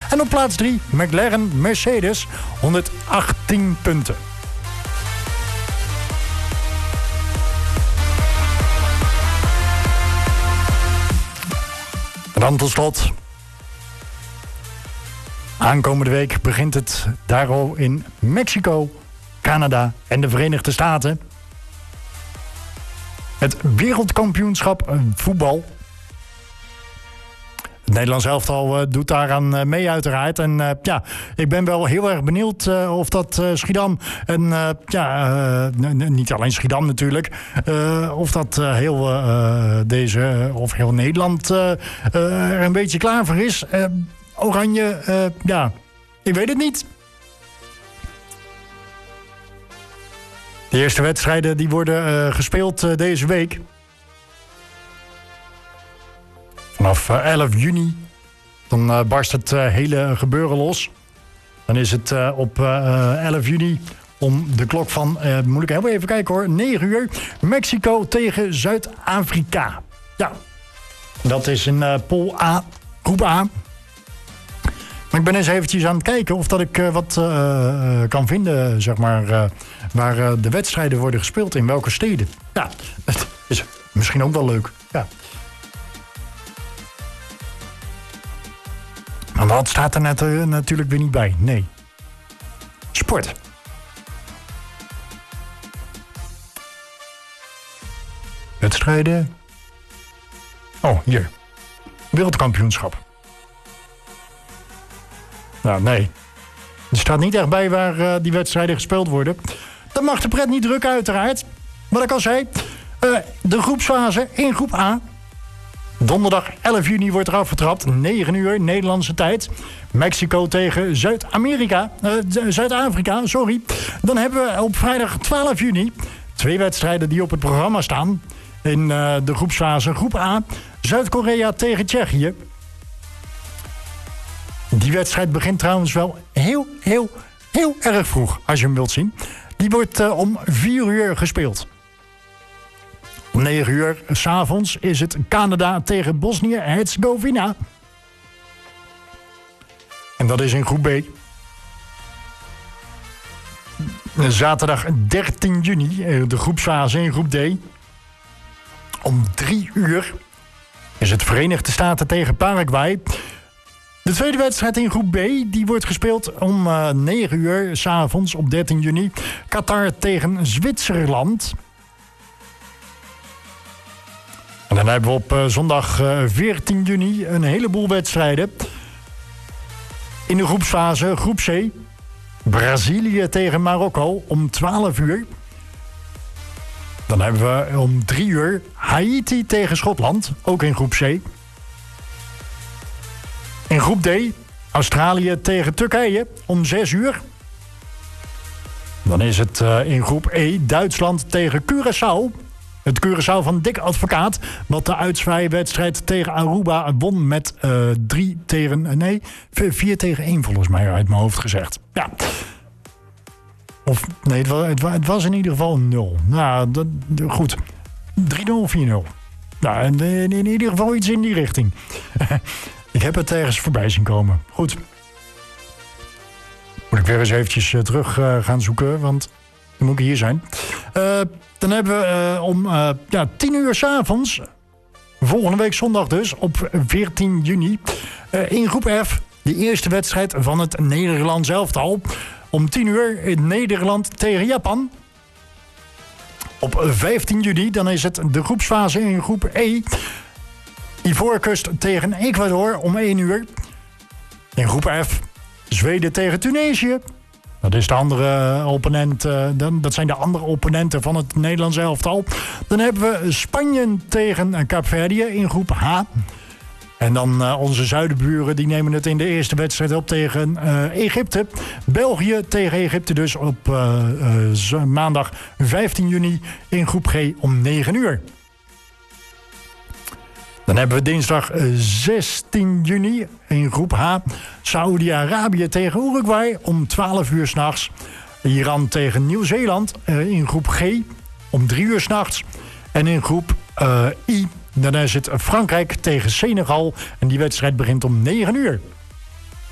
En op plaats 3 McLaren Mercedes, 118 punten. En dan tot slot. Aankomende week begint het daar al in Mexico, Canada en de Verenigde Staten. Het wereldkampioenschap voetbal. Het Nederlands elftal doet daaraan mee uiteraard. En ik ben wel heel erg benieuwd of dat Schiedam... en niet alleen Schiedam natuurlijk... of dat heel Nederland er een beetje klaar voor is. Oranje, ik weet het niet. De eerste wedstrijden die worden gespeeld deze week. Vanaf 11 juni, dan barst het hele gebeuren los. Dan is het op 11 juni om de klok van, moet ik even kijken hoor, 9 uur. Mexico tegen Zuid-Afrika. Ja, dat is in pool A, groep A. Maar ik ben eens eventjes aan het kijken of dat ik wat kan vinden, zeg maar, waar de wedstrijden worden gespeeld, in welke steden. Ja, dat is misschien ook wel leuk. Ja. Maar wat staat er natuurlijk weer niet bij? Nee. Sport. Wedstrijden. Oh, hier. Wereldkampioenschap. Nou, nee. Er staat niet echt bij waar die wedstrijden gespeeld worden. Dat mag de pret niet drukken, uiteraard. Wat ik al zei. De groepsfase in groep A. Donderdag 11 juni wordt er afgetrapt. 9 uur Nederlandse tijd. Mexico tegen Zuid-Afrika, sorry. Dan hebben we op vrijdag 12 juni 2 wedstrijden die op het programma staan. In de groepsfase groep A. Zuid-Korea tegen Tsjechië. Die wedstrijd begint trouwens wel heel erg vroeg, als je hem wilt zien. Die wordt om 4 uur gespeeld. Om 9 uur 's avonds is het Canada tegen Bosnië-Herzegovina. En dat is in groep B. Zaterdag 13 juni, de groepsfase in groep D. Om 3 uur is het Verenigde Staten tegen Paraguay. De tweede wedstrijd in groep B die wordt gespeeld om 9 uur 's avonds op 13 juni. Qatar tegen Zwitserland. En dan hebben we op zondag 14 juni een heleboel wedstrijden. In de groepsfase groep C. Brazilië tegen Marokko om 12 uur. Dan hebben we om 3 uur Haiti tegen Schotland, ook in groep C. In groep D, Australië tegen Turkije om 6 uur. Dan is het in groep E, Duitsland tegen Curaçao. Het Curaçao van Dick Advocaat, wat de uitzwaaiwedstrijd tegen Aruba won met 4 tegen 1 volgens mij uit mijn hoofd gezegd. Ja. Of nee, het was in ieder geval 0. Nou, goed. 3-0 of 4-0. Nou, in ieder geval iets in die richting. Ik heb het ergens voorbij zien komen. Goed. Moet ik weer eens eventjes terug gaan zoeken, want dan moet ik hier zijn. Dan hebben we om 10 uur 's avonds, volgende week zondag dus, op 14 juni... in groep F, de eerste wedstrijd van het Nederlands elftal. Om 10 uur in Nederland tegen Japan. Op 15 juni, dan is het de groepsfase in groep E. Ivoorkust tegen Ecuador om 1 uur. In groep F, Zweden tegen Tunesië. Dat is de andere opponent. Dat zijn de andere opponenten van het Nederlands elftal. Dan hebben we Spanje tegen Kaapverdië in groep H. En dan onze zuidenburen, die nemen het in de eerste wedstrijd op tegen Egypte. België tegen Egypte dus op maandag 15 juni in groep G om 9 uur. Dan hebben we dinsdag 16 juni in groep H. Saoedi-Arabië tegen Uruguay om 12 uur 's nachts. Iran tegen Nieuw-Zeeland in groep G om 3 uur 's nachts. En in groep I, dan is het Frankrijk tegen Senegal. En die wedstrijd begint om 9 uur.